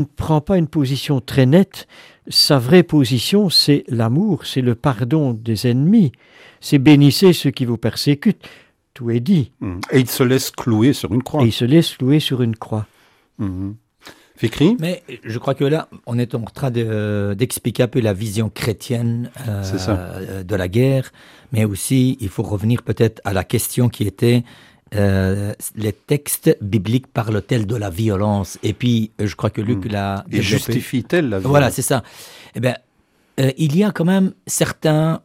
ne prend pas une position très nette. Sa vraie position, c'est l'amour, c'est le pardon des ennemis. C'est bénissez ceux qui vous persécutent. Tout est dit. Et il se laisse clouer sur une croix. Fikri ? Mais je crois que là, on est en train d'expliquer un peu la vision chrétienne de la guerre, mais aussi, il faut revenir peut-être à la question qui était les textes bibliques parlent-elles de la violence ? Et puis, je crois que Luc l'a développé. Et justifie-t-elle la violence ? Voilà, c'est ça. Eh bien, il y a quand même certains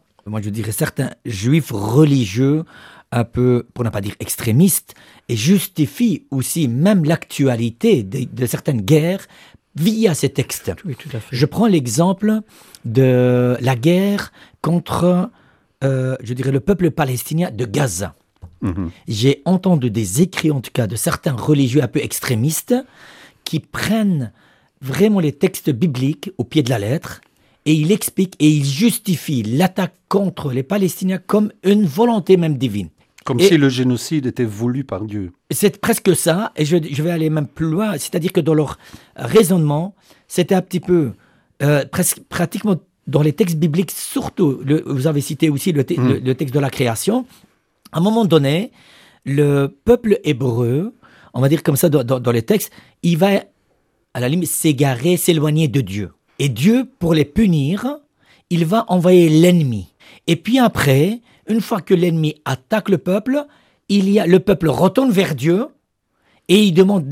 juifs religieux, un peu, pour ne pas dire extrémistes, et justifient aussi même l'actualité de certaines guerres via ces textes. Oui, tout à fait. Je prends l'exemple de la guerre contre, le peuple palestinien de Gaza. J'ai entendu des écrits, en tout cas, de certains religieux un peu extrémistes qui prennent vraiment les textes bibliques au pied de la lettre et ils expliquent et ils justifient l'attaque contre les Palestiniens comme une volonté même divine. Comme si le génocide était voulu par Dieu. C'est presque ça, et je vais aller même plus loin, c'est-à-dire que dans leur raisonnement, c'était un petit peu, pratiquement dans les textes bibliques, surtout, vous avez cité aussi le texte de la création. À un moment donné, le peuple hébreu, on va dire comme ça dans les textes, il va à la limite s'égarer, s'éloigner de Dieu. Et Dieu, pour les punir, il va envoyer l'ennemi. Et puis après, une fois que l'ennemi attaque le peuple retourne vers Dieu et il demande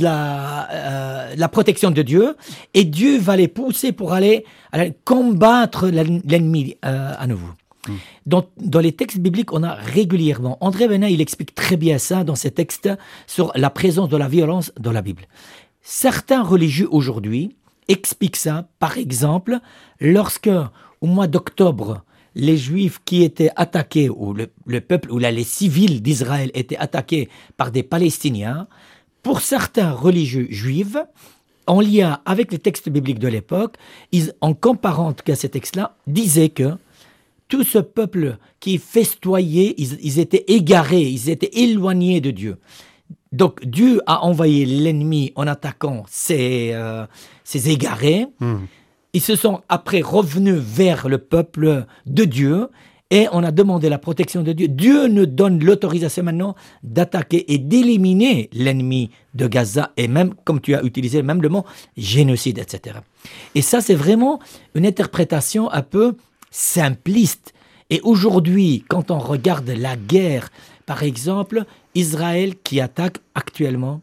la protection de Dieu. Et Dieu va les pousser pour aller combattre l'ennemi à nouveau. Dans les textes bibliques, on a régulièrement, André Venin, il explique très bien ça dans ses textes sur la présence de la violence dans la Bible. Certains religieux aujourd'hui expliquent ça, par exemple, lorsque au mois d'octobre, les Juifs qui étaient attaqués, ou le peuple, ou les civils d'Israël étaient attaqués par des Palestiniens, pour certains religieux juifs, en lien avec les textes bibliques de l'époque, en comparant en tout cas ces textes-là, disaient que tout ce peuple qui festoyait, ils étaient égarés, ils étaient éloignés de Dieu. Donc Dieu a envoyé l'ennemi en attaquant ces égarés. Ils se sont après revenus vers le peuple de Dieu et on a demandé la protection de Dieu. Dieu nous donne l'autorisation maintenant d'attaquer et d'éliminer l'ennemi de Gaza et même, comme tu as utilisé même le mot, génocide, etc. Et ça, c'est vraiment une interprétation un peu simpliste. Et aujourd'hui, quand on regarde la guerre, par exemple, Israël qui attaque actuellement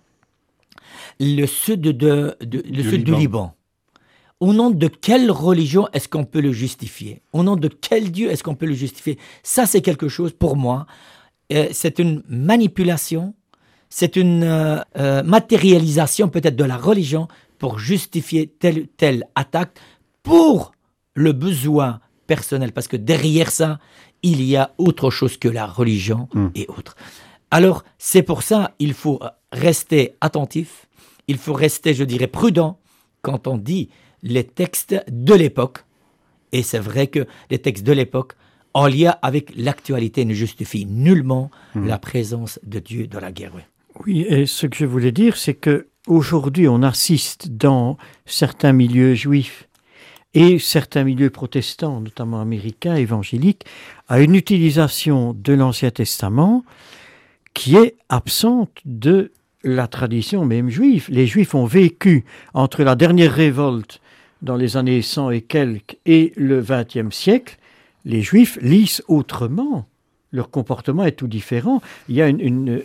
le sud du Liban. Au nom de quelle religion est-ce qu'on peut le justifier ? Au nom de quel Dieu est-ce qu'on peut le justifier ? Ça, c'est quelque chose, pour moi, c'est une manipulation, c'est une matérialisation peut-être de la religion pour justifier telle ou telle attaque pour le besoin personnel. Parce que derrière ça, il y a autre chose que la religion et autres. Alors, c'est pour ça il faut rester attentif, il faut rester, je dirais, prudent quand on dit les textes de l'époque. Et c'est vrai que les textes de l'époque, en lien avec l'actualité, ne justifient nullement la présence de Dieu dans la guerre. Oui, et ce que je voulais dire, c'est qu'aujourd'hui, on assiste dans certains milieux juifs et certains milieux protestants, notamment américains, évangéliques, à une utilisation de l'Ancien Testament qui est absente de la tradition même juive. Les Juifs ont vécu entre la dernière révolte dans les années 100 et quelques et le XXe siècle. Les Juifs lisent autrement. Leur comportement est tout différent. Il y a une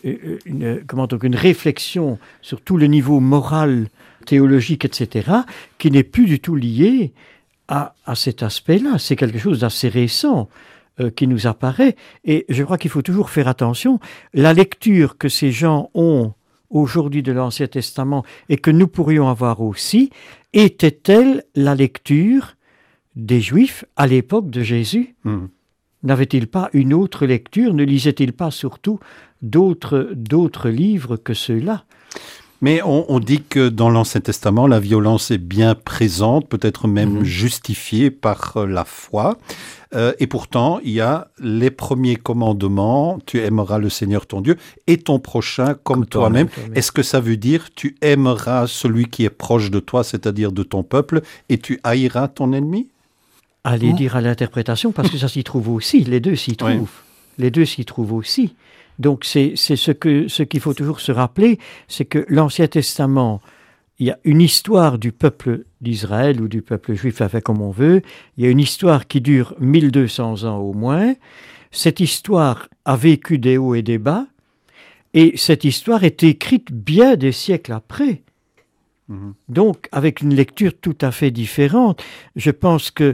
réflexion sur tout le niveau moral, théologique, etc., qui n'est plus du tout liée à cet aspect-là. C'est quelque chose d'assez récent qui nous apparaît. Et je crois qu'il faut toujours faire attention. La lecture que ces gens ont aujourd'hui de l'Ancien Testament et que nous pourrions avoir aussi, était-elle la lecture des Juifs à l'époque de Jésus ? N'avait-il pas une autre lecture ? Ne lisait-il pas surtout d'autres livres que ceux-là ? Mais on dit que dans l'Ancien Testament, la violence est bien présente, peut-être même justifiée par la foi. Et pourtant, il y a les premiers commandements, tu aimeras le Seigneur ton Dieu et ton prochain comme toi-même. Est-ce que ça veut dire tu aimeras celui qui est proche de toi, c'est-à-dire de ton peuple, et tu haïras ton ennemi? Allez dire à l'interprétation, parce que ça s'y trouve aussi, les deux s'y trouvent. Oui. Les deux s'y trouvent aussi. Donc c'est ce qu'il faut toujours se rappeler, c'est que l'Ancien Testament, il y a une histoire du peuple d'Israël ou du peuple juif, fait comme on veut. Il y a une histoire qui dure 1200 ans au moins. Cette histoire a vécu des hauts et des bas. Et cette histoire est écrite bien des siècles après. Donc, avec une lecture tout à fait différente. Je pense que,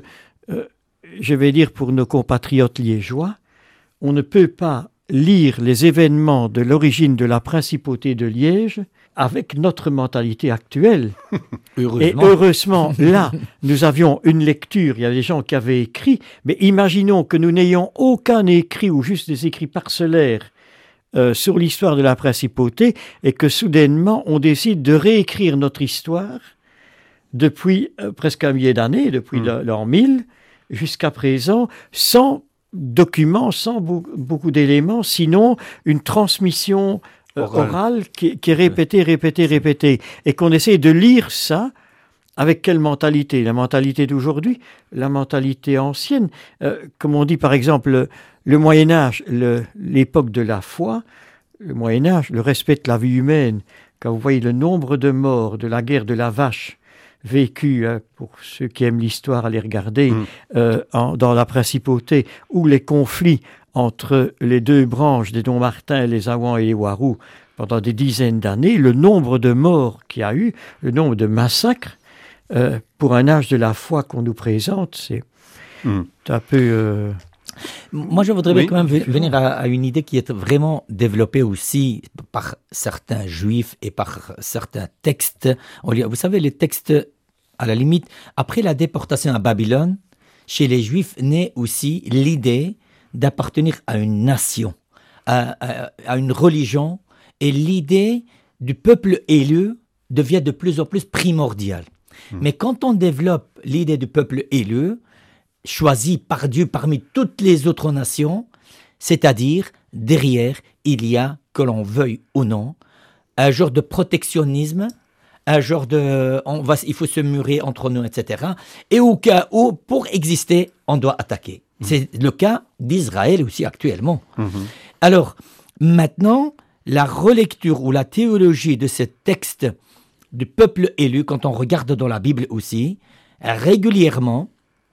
je vais dire pour nos compatriotes liégeois, on ne peut pas lire les événements de l'origine de la principauté de Liège avec notre mentalité actuelle. Heureusement. Et heureusement, là, nous avions une lecture, il y a des gens qui avaient écrit, mais imaginons que nous n'ayons aucun écrit ou juste des écrits parcellaires sur l'histoire de la principauté et que soudainement on décide de réécrire notre histoire depuis presque un millier d'années, depuis l'an 1000 jusqu'à présent, sans documents, sans beaucoup d'éléments, sinon une transmission orale qui est répétée, et qu'on essaie de lire ça avec quelle mentalité? La mentalité d'aujourd'hui, la mentalité ancienne. Comme on dit par exemple, le Moyen-Âge, l'époque de la foi, le Moyen-Âge, le respect de la vie humaine, quand vous voyez le nombre de morts de la guerre de la vache, vécu, pour ceux qui aiment l'histoire, à les regarder, dans la principauté, ou les conflits entre les deux branches des Dommartin, les Awans et les Warous, pendant des dizaines d'années, le nombre de morts qu'il y a eu, le nombre de massacres, pour un âge de la foi qu'on nous présente, c'est un peu... Moi, je voudrais quand même venir à une idée qui est vraiment développée aussi par certains juifs et par certains textes. Vous savez, les textes, à la limite, après la déportation à Babylone, chez les juifs naît aussi l'idée d'appartenir à une nation, à une religion, et l'idée du peuple élu devient de plus en plus primordiale. Mais quand on développe l'idée du peuple élu, choisi par Dieu parmi toutes les autres nations, c'est-à-dire derrière, il y a, que l'on veuille ou non, un genre de protectionnisme, un genre de il faut se murer entre nous, etc. Et au cas où, pour exister, on doit attaquer. C'est le cas d'Israël aussi actuellement. Alors, maintenant, la relecture ou la théologie de ce texte du peuple élu, quand on regarde dans la Bible aussi, régulièrement,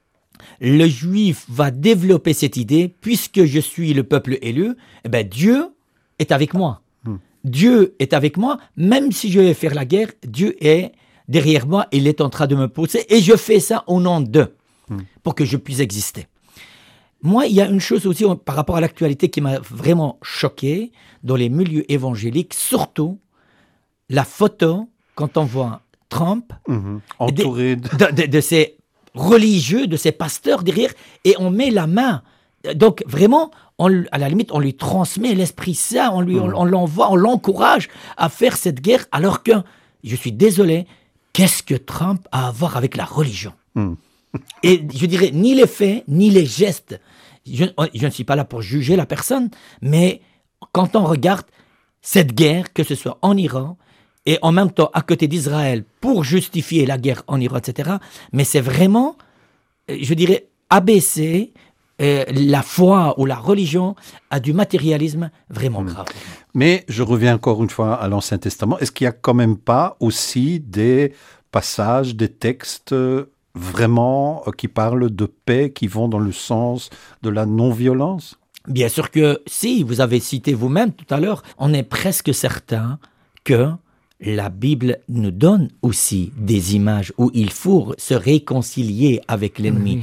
le juif va développer cette idée, puisque je suis le peuple élu, eh bien Dieu est avec moi. Dieu est avec moi, même si je vais faire la guerre, Dieu est derrière moi, il est en train de me pousser, et je fais ça au nom d'eux, pour que je puisse exister. Moi, il y a une chose aussi par rapport à l'actualité qui m'a vraiment choqué dans les milieux évangéliques, surtout la photo, quand on voit Trump, entouré de ces religieux, de ces pasteurs derrière, et on met la main. Donc vraiment, à la limite, on lui transmet l'Esprit Saint, on l'envoie, on l'encourage à faire cette guerre, alors que, je suis désolé, qu'est-ce que Trump a à voir avec la religion? Et je dirais, ni les faits, ni les gestes. Je ne suis pas là pour juger la personne, mais quand on regarde cette guerre, que ce soit en Iran, et en même temps à côté d'Israël, pour justifier la guerre en Iran, etc., mais c'est vraiment, je dirais, abaisser la foi ou la religion à du matérialisme vraiment grave. Mais je reviens encore une fois à l'Ancien Testament. Est-ce qu'il n'y a quand même pas aussi des passages, des textes vraiment qui parlent de paix, qui vont dans le sens de la non-violence? Bien sûr que si, vous avez cité vous-même tout à l'heure, on est presque certain que la Bible nous donne aussi des images où il faut se réconcilier avec l'ennemi.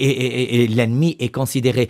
Et l'ennemi est considéré...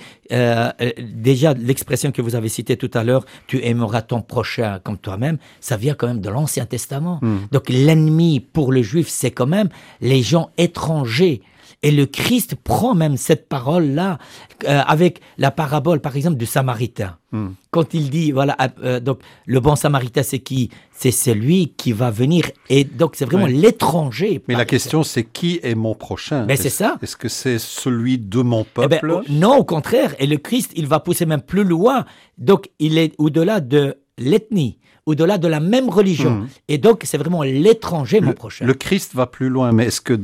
déjà, l'expression que vous avez citée tout à l'heure, « tu aimeras ton prochain comme toi-même », ça vient quand même de l'Ancien Testament. Donc l'ennemi pour le juif, c'est quand même les gens étrangers. Et le Christ prend même cette parole-là avec la parabole, par exemple, du Samaritain. Quand il dit, voilà, donc le bon Samaritain, c'est qui? C'est celui qui va venir. Et donc, c'est vraiment l'étranger. Mais la question, c'est qui est mon prochain? Mais c'est ça. Est-ce que c'est celui de mon peuple? Non, au contraire. Et le Christ, il va pousser même plus loin. Donc, il est au-delà de l'ethnie, au-delà de la même religion. Et donc, c'est vraiment l'étranger, mon prochain. Le Christ va plus loin, mais est-ce que